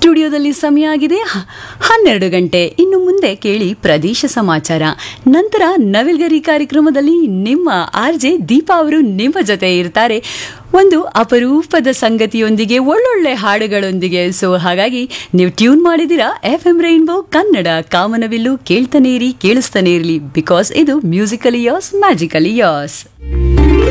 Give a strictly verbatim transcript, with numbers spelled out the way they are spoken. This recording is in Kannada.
ಸ್ಟುಡಿಯೋದಲ್ಲಿ ಸಮಯ ಆಗಿದೆ ಹ- ಹನ್ನೆರಡು ಗಂಟೆ. ಇನ್ನು ಮುಂದೆ ಕೇಳಿ ಪ್ರದೇಶ ಸಮಾಚಾರ. ನಂತರ ನವಿಲ್ಗರಿ ಕಾರ್ಯಕ್ರಮದಲ್ಲಿ ನಿಮ್ಮ ಆರ್ ಜೆ ದೀಪಾ ಅವರು ನಿಮ್ಮ ಜೊತೆ ಇರ್ತಾರೆ ಒಂದು ಅಪರೂಪದ ಸಂಗತಿಯೊಂದಿಗೆ, ಒಳ್ಳೊಳ್ಳೆ ಹಾಡುಗಳೊಂದಿಗೆ. ಸೊ ಹಾಗಾಗಿ ನೀವು tune ಮಾಡಿದಿರಾ F M rainbow Kannada ಕಾಮನವಿಲ್ಲು. ಕೇಳ್ತಾನೆ ಇರಿ, ಕೇಳಿಸ್ತಾನೆ ಇರಲಿ, ಬಿಕಾಸ್ ಇದು ಮ್ಯೂಸಿಕಲಿ ಯಾಸ್, ಮ್ಯಾಜಿಕಲಿ ಯಾಸ್.